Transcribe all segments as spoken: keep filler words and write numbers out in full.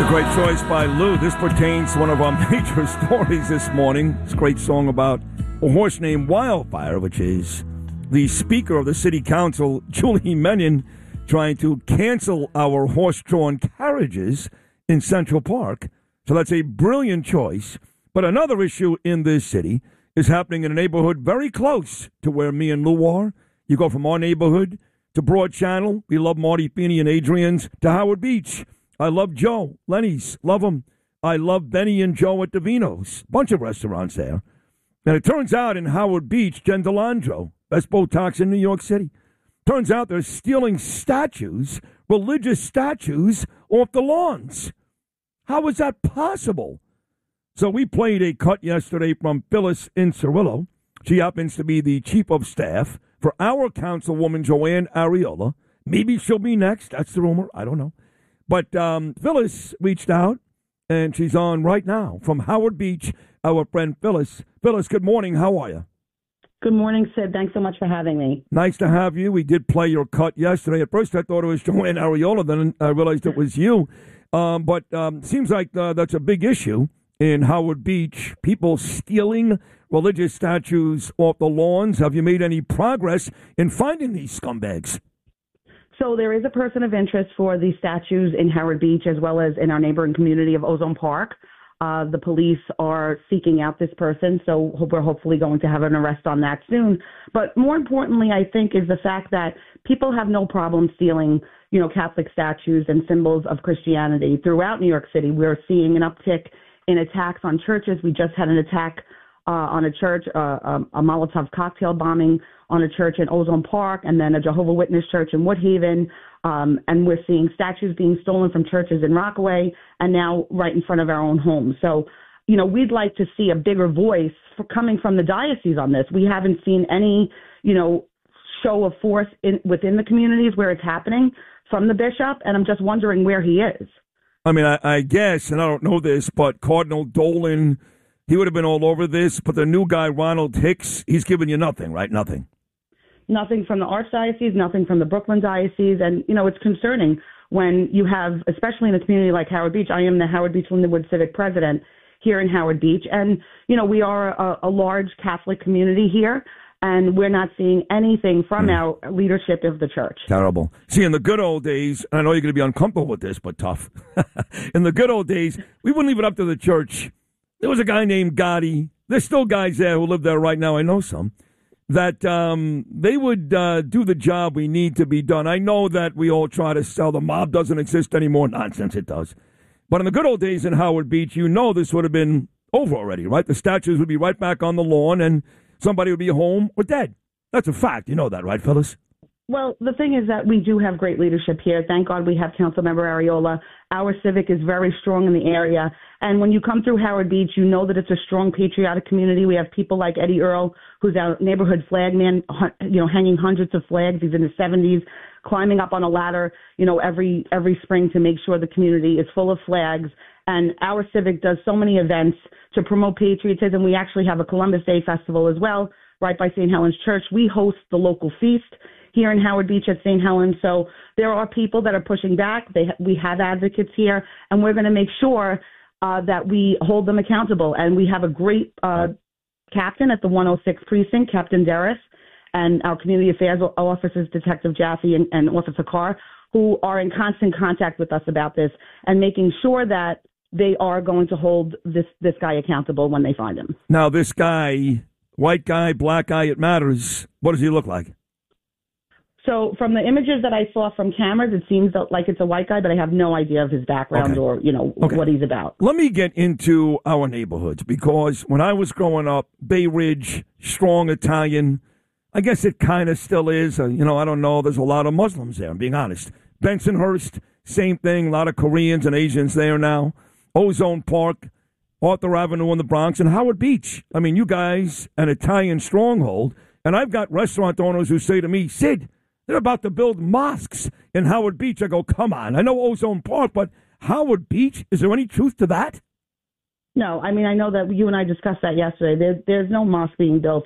A great choice by Lou. This pertains to one of our major stories this morning. It's a great song about a horse named Wildfire, which is the Speaker of the City Council, Julie Menin, trying to cancel our horse-drawn carriages in Central Park. So that's a brilliant choice. But another issue in this city is happening in a neighborhood very close to where me and Lou are. You go from our neighborhood to Broad Channel. We love Marty Feeney and Adrian's, to Howard Beach. I love Joe, Lenny's, love him. I love Benny and Joe at Davino's. Bunch of restaurants there. And it turns out in Howard Beach, Jen DeLandro, best Botox in New York City. Turns out they're stealing statues, religious statues, off the lawns. How is that possible? So we played a cut yesterday from Phyllis Incerillo. She happens to be the chief of staff for our councilwoman, Joanne Ariola. Maybe she'll be next. That's the rumor. I don't know. But um, Phyllis reached out, and she's on right now from Howard Beach, our friend Phyllis. Phyllis, good morning. How are you? Good morning, Sid. Thanks so much for having me. Nice to have you. We did play your cut yesterday. At first, I thought it was Joanne Ariola. Then I realized it was you. Um, but it um, seems like uh, that's a big issue in Howard Beach. People stealing religious statues off the lawns. Have you made any progress in finding these scumbags? So there is a person of interest for the statues in Howard Beach as well as in our neighboring community of Ozone Park. Uh, the police are seeking out this person, so we're hopefully going to have an arrest on that soon. But more importantly, I think, is the fact that people have no problem stealing, you know, Catholic statues and symbols of Christianity throughout New York City. We're seeing an uptick in attacks on churches. We just had an attack uh, on a church, uh, um, a Molotov cocktail bombing on a church in Ozone Park, and then a Jehovah's Witness church in Woodhaven. Um, and we're seeing statues being stolen from churches in Rockaway and now right in front of our own homes. So, you know, we'd like to see a bigger voice for coming from the diocese on this. We haven't seen any, you know, show of force in, within the communities where it's happening from the bishop, and I'm just wondering where he is. I mean, I, I guess, and I don't know this, but Cardinal Dolan, he would have been all over this, but the new guy, Ronald Hicks, he's giving you nothing, right? Nothing. Nothing from the Archdiocese, nothing from the Brooklyn Diocese. And, you know, it's concerning when you have, especially in a community like Howard Beach. I am the Howard Beach Lindenwood Civic President here in Howard Beach. And, you know, we are a, a large Catholic community here, and we're not seeing anything from mm. our leadership of the church. Terrible. See, in the good old days, and I know you're going to be uncomfortable with this, but tough. In the good old days, we wouldn't leave it up to the church. There was a guy named Gotti. There's still guys there who live there right now. I know some. That um, they would uh, do the job we need to be done. I know that we all try to sell the mob doesn't exist anymore. Nonsense, it does. But in the good old days in Howard Beach, you know this would have been over already, right? The statues would be right back on the lawn, and somebody would be home or dead. That's a fact. You know that, right, Phyllis? Well, the thing is that we do have great leadership here. Thank God we have Councilmember Ariola. Our civic is very strong in the area. And when you come through Howard Beach, you know that it's a strong patriotic community. We have people like Eddie Earl, who's our neighborhood flagman, you know, hanging hundreds of flags. He's in his seventies, climbing up on a ladder, you know, every every spring to make sure the community is full of flags. And our civic does so many events to promote patriotism. We actually have a Columbus Day festival as well, right by Saint Helens Church. We host the local feast here in Howard Beach at Saint Helens. So there are people that are pushing back. They we have advocates here, and we're going to make sure uh, that we hold them accountable. And we have a great uh, captain at the one oh six precinct, Captain Derris, and our community affairs officers, Detective Jaffe and, and Officer Carr, who are in constant contact with us about this and making sure that they are going to hold this, this guy accountable when they find him. Now, this guy, white guy, black guy, it matters. What does he look like? So from the images that I saw from cameras, it seems like it's a white guy, but I have no idea of his background okay. or, you know, okay. what he's about. Let me get into our neighborhoods, because when I was growing up, Bay Ridge, strong Italian, I guess it kind of still is. Uh, you know, I don't know. There's a lot of Muslims there, I'm being honest. Bensonhurst, same thing. A lot of Koreans and Asians there now. Ozone Park, Arthur Avenue in the Bronx, and Howard Beach. I mean, you guys, an Italian stronghold. And I've got restaurant owners who say to me, Sid, they're about to build mosques in Howard Beach. I go, come on. I know Ozone Park, but Howard Beach, is there any truth to that? No, I mean, I know that you and I discussed that yesterday. There, there's no mosque being built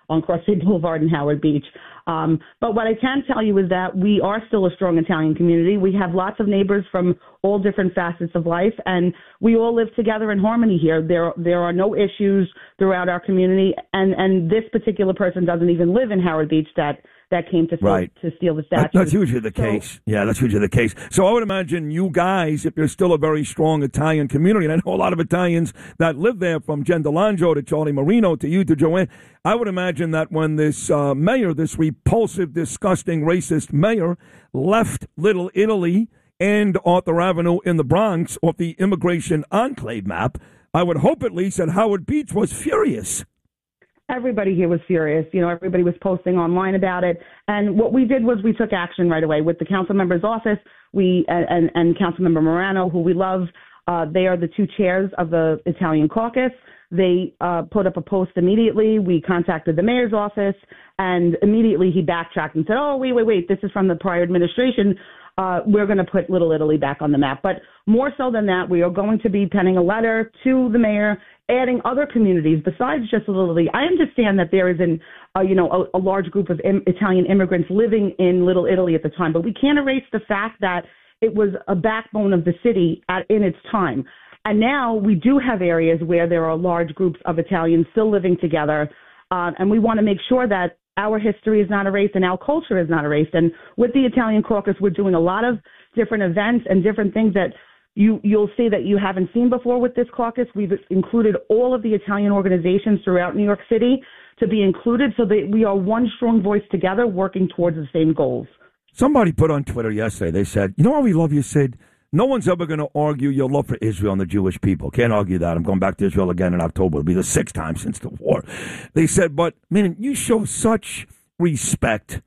on Crossway Boulevard in Howard Beach. Um, but what I can tell you is that we are still a strong Italian community. We have lots of neighbors from all different facets of life, and we all live together in harmony here. There there are no issues throughout our community, and, and this particular person doesn't even live in Howard Beach that that came to steal, right. to steal the statue. That, that's usually the so, case. Yeah, that's usually the case. So I would imagine you guys, if you're still a very strong Italian community, and I know a lot of Italians that live there, from Jen DeLangio to Charlie Marino to you to Joanne, I would imagine that when this uh, mayor, this repulsive, disgusting, racist mayor, left Little Italy and Arthur Avenue in the Bronx off the immigration enclave map, I would hope at least that Howard Beach was furious. Everybody here was furious. You know, everybody was posting online about it. And what we did was we took action right away with the council member's office. We and, and Council Member Morano, who we love, uh, they are the two chairs of the Italian caucus. They uh, put up a post immediately. We contacted the mayor's office, and immediately he backtracked and said, oh, wait, wait, wait, this is from the prior administration. Uh, we're going to put Little Italy back on the map. But more so than that, we are going to be penning a letter to the mayor, adding other communities besides just Little Italy. I understand that there is an, uh, you know, a, a large group of Im- Italian immigrants living in Little Italy at the time, but we can't erase the fact that it was a backbone of the city at, in its time. And now we do have areas where there are large groups of Italians still living together, uh, and we want to make sure that our history is not erased and our culture is not erased. And with the Italian caucus, we're doing a lot of different events and different things that you, you'll see that you haven't seen before with this caucus. We've included all of the Italian organizations throughout New York City to be included so that we are one strong voice together working towards the same goals. Somebody put on Twitter yesterday, they said, you know why we love you, Sid? No one's ever going to argue your love for Israel and the Jewish people. Can't argue that. I'm going back to Israel again in October. It'll be the sixth time since the war. They said, but, man, you show such respect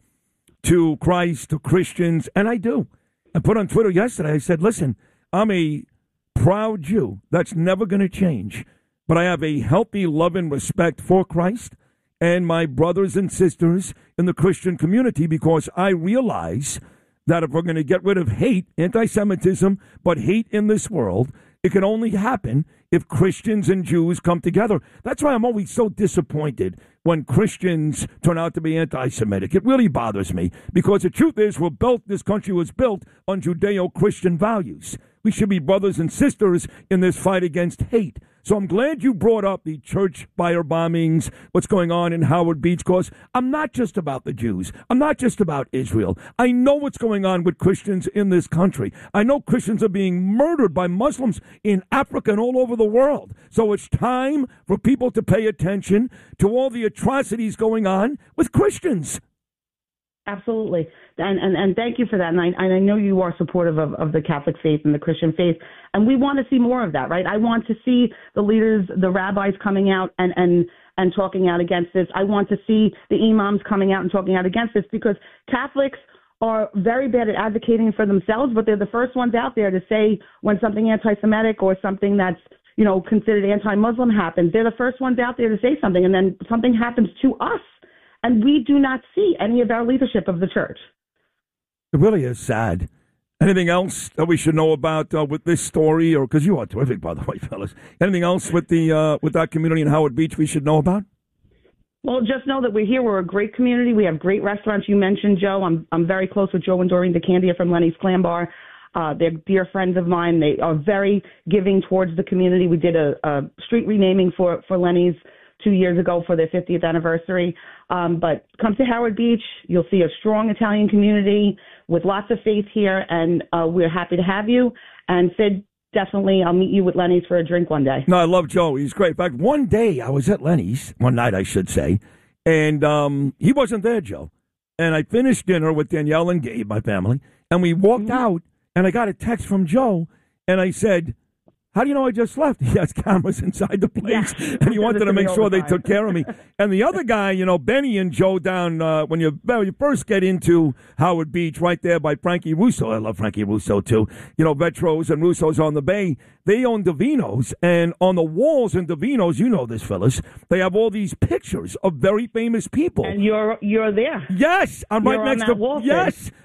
to Christ, to Christians, and I do. I put on Twitter yesterday, I said, listen, I'm a proud Jew. That's never going to change. But I have a healthy love and respect for Christ and my brothers and sisters in the Christian community, because I realize that if we're going to get rid of hate, anti-Semitism, but hate in this world, it can only happen if Christians and Jews come together. That's why I'm always so disappointed when Christians turn out to be anti-Semitic. It really bothers me, because the truth is we're built, this country was built on Judeo-Christian values. We should be brothers and sisters in this fight against hate. So I'm glad you brought up the church fire bombings, what's going on in Howard Beach, because I'm not just about the Jews. I'm not just about Israel. I know what's going on with Christians in this country. I know Christians are being murdered by Muslims in Africa and all over the world. So it's time for people to pay attention to all the atrocities going on with Christians. Absolutely. And, and and thank you for that. And I, and I know you are supportive of, of the Catholic faith and the Christian faith. And we want to see more of that, right? I want to see the leaders, the rabbis coming out and, and, and talking out against this. I want to see the imams coming out and talking out against this, because Catholics are very bad at advocating for themselves, but they're the first ones out there to say when something anti-Semitic or something that's, you know, considered anti-Muslim happens. They're the first ones out there to say something, and then something happens to us. And we do not see any of our leadership of the church. It really is sad. Anything else that we should know about uh, with this story? Or because you are terrific, by the way, fellas. Anything else with the uh, with that community in Howard Beach we should know about? Well, just know that we're here. We're a great community. We have great restaurants. You mentioned Joe. I'm I'm very close with Joe and Doreen DeCandia from Lenny's Clam Bar. Uh, they're dear friends of mine. They are very giving towards the community. We did a, a street renaming for, for Lenny's two years ago for their fiftieth anniversary. Um, but come to Howard Beach. You'll see a strong Italian community with lots of faith here, and uh, we're happy to have you. And Sid, definitely, I'll meet you with Lenny's for a drink one day. No, I love Joe. He's great. In fact, one day I was at Lenny's, one night I should say, and um, he wasn't there, Joe. And I finished dinner with Danielle and Gabe, my family, and we walked mm-hmm. out, and I got a text from Joe, and I said, how do you know I just left? He has cameras inside the place, yeah. and he wanted to make sure they took care of me. And the other guy, you know, Benny and Joe down, uh, when you, when you first get into Howard Beach, right there by Frankie Russo. I love Frankie Russo, too. You know, Vetros and Russo's on the bay. They own Davino's, and on the walls in Davino's, you know this, Phyllis, they have all these pictures of very famous people. And you're you're there. Yes, I'm you're right next on to that wall. Yes,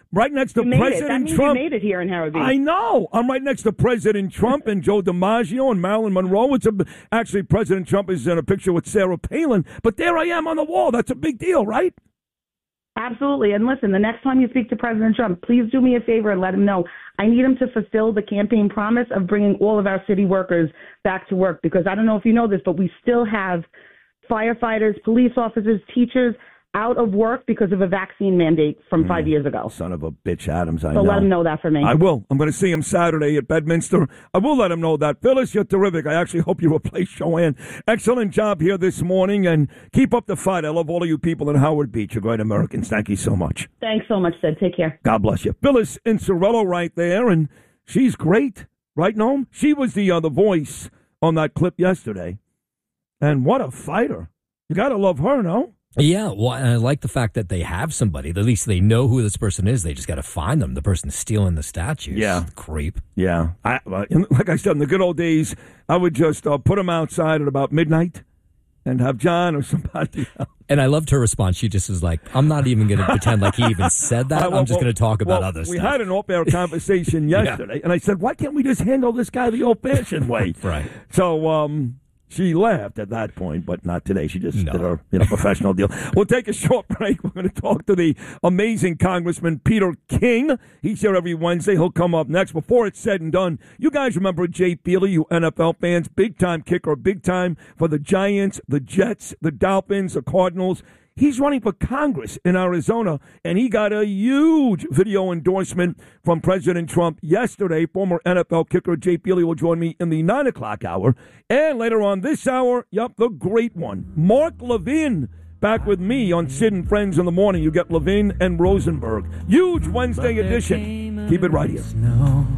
right next to You made President it. That means Trump. You made it here in Howard Beach. I know. I'm right next to President Trump and Joe DiMaggio and Marilyn Monroe. It's a, actually, President Trump is in a picture with Sarah Palin. But there I am on the wall. That's a big deal, right? Absolutely. And listen, the next time you speak to President Trump, please do me a favor and let him know. I need him to fulfill the campaign promise of bringing all of our city workers back to work, because I don't know if you know this, but we still have firefighters, police officers, teachers out of work because of a vaccine mandate from mm, five years ago. Son of a bitch, Adams, I so know. So let him know that for me. I will. I'm going to see him Saturday at Bedminster. I will let him know that. Phyllis, you're terrific. I actually hope you replace Joanne. Excellent job here this morning, and keep up the fight. I love all of you people in Howard Beach. You're great Americans. Thank you so much. Thanks so much, Sid. Take care. God bless you. Phyllis Insurello right there, and she's great. Right, Noam? She was the, uh, the voice on that clip yesterday. And what a fighter. You got to love her, no? Yeah, well, I like the fact that they have somebody. At least they know who this person is. They just got to find them. The person stealing the statues. Yeah. Creep. Yeah. I, uh, like I said, in the good old days, I would just uh, put them outside at about midnight and have John or somebody else. And I loved her response. She just was like, I'm not even going to pretend like he even said that. Uh, well, I'm just well, going to talk about well, other we stuff. We had an off-air conversation yesterday, yeah. and I said, why can't we just handle this guy the old-fashioned way? Right. So, um... she laughed at that point, but not today. She just no. did her you know, professional deal. We'll take a short break. We're going to talk to the amazing Congressman Peter King. He's here every Wednesday. He'll come up next. Before it's said and done, you guys remember Jay Feely, you N F L fans, big-time kicker, big time for the Giants, the Jets, the Dolphins, the Cardinals. He's running for Congress in Arizona, and he got a huge video endorsement from President Trump yesterday. Former N F L kicker Jay Feely will join me in the nine o'clock hour. And later on this hour, yep, the great one, Mark Levin, back with me on Sid and Friends in the morning. You get Levin and Rosenberg. Huge Wednesday edition. Keep it right here.